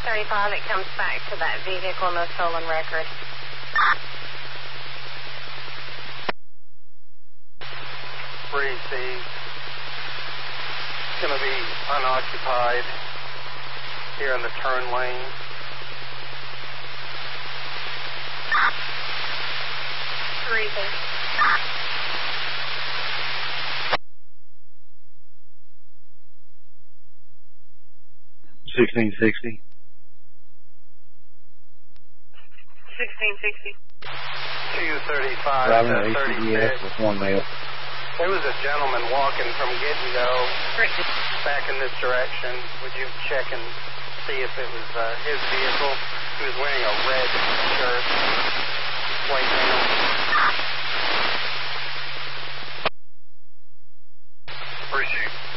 1035, it comes back to that vehicle, no stolen record. Receive. It's going to be unoccupied here in the turn lane. Receive. 1660. 1660. 235 Driving to an 36. ACDS with one male. There was a gentleman walking from Get-and-Go back in this direction. Would you check and see if it was his vehicle? He was wearing a red shirt, white male. Appreciate it.